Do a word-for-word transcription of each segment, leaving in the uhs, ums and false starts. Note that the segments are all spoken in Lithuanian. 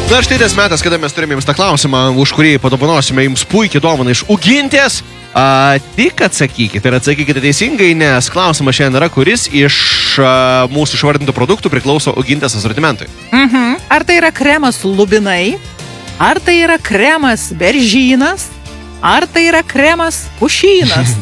Na štai tas metas, kada mes turime jums tą klausimą, už kurį padovanosime jums puikiai dovaną iš Ugintės. A, tik atsakykite ir atsakykite teisingai, nes klausimas šiandien yra, kuris iš a, mūsų išvardintų produktų priklauso Ugintės asortimentui. Mhm. Ar tai yra kremas lubinai, ar tai yra kremas beržynas, ar tai yra kremas pušynas?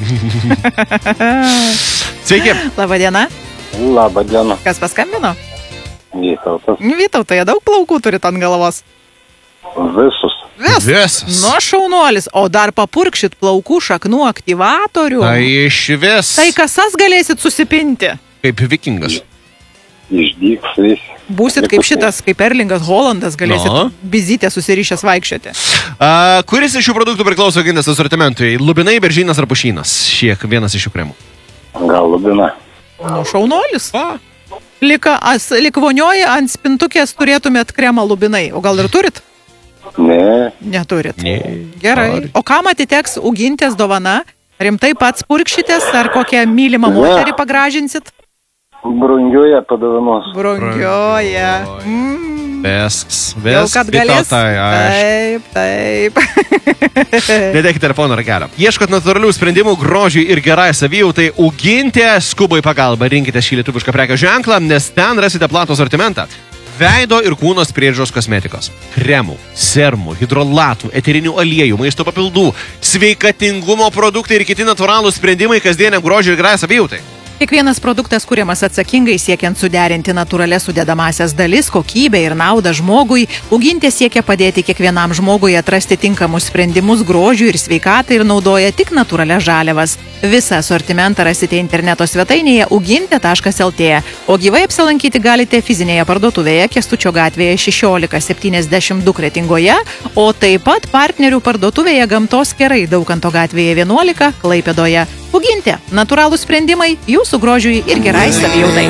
Sveiki. Labadiena. Labadiena. Kas paskambino? Vytautas. Vytautai, daug plaukų turit ant galvos. Visus. Vis. Visas. Nu, šaunuolis. O dar papurkšit plaukų šaknų aktyvatorių. Tai iš vis. Tai kasas galėsit susipinti. Kaip vikingas. Išdyks vis. Būsit kaip šitas, kaip Erlingas Holandas, galėsit No. bizytę susirišęs vaikščioti. A, kuris iš šių produktų priklauso Ugintės asortimentui? Lubinai, beržynas ar pušynas? Šiek vienas iš šių kremų. Gal lubina. Nu, šaunuolis. A. Lika, as, lik vonioji ant spintukės turėtumėt kremą lubinai. O gal ir turit? Ne. Neturit. Ne. Gerai. Sorry. O kam atiteks Ugintės dovana? Rimtai pats purkšitės ar kokią mylimą Ne. moterį pagražinsit? Brungioje padovanos. Brangioje. Mm. Viskas. Jau Viskas. kad galės. Tai, aišku. Taip, taip. Nedėkite telefono ragelio. Ieškot natūralių sprendimų grožiui ir gerai savijautai, Ugintė skuba į pagalbą. Rinkite šį lietuvišką prekės ženklą, nes ten rasite platų asortimentą. Veido ir kūnos priežiūros kosmetikos. Kremų, sermų, hidrolatų, eterinių aliejų, maisto papildų, sveikatingumo produktai ir kiti natūralūs sprendimai kasdieniam grožiui ir gerai savijautai. Kiekvienas produktas kuriamas atsakingai siekiant suderinti natūralias sudedamasias dalis, kokybę ir naudą žmogui. Ugintė siekia padėti kiekvienam žmogui atrasti tinkamus sprendimus grožiui ir sveikatai ir naudoja tik natūralias žaliavas. Visą asortimentą rasite interneto svetainėje ugintė taškas lt, o gyvai apsilankyti galite fizinėje parduotuvėje Kęstučio gatvėje šešiolika septyniasdešimt du Kretingoje, o taip pat partnerių parduotuvėje Gamtos kerai Daukanto gatvėje vienuolika Klaipėdoje. Ugintė – natūralūs sprendimai jūsų grožiui ir gerai savijautai.